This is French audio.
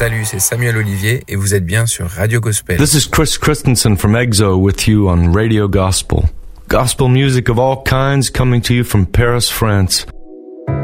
Salut, c'est Samuel Olivier et vous êtes bien sur Radio Gospel. This is Chris Christensen from EXO with you on Radio Gospel. Gospel music of all kinds coming to you from Paris, France.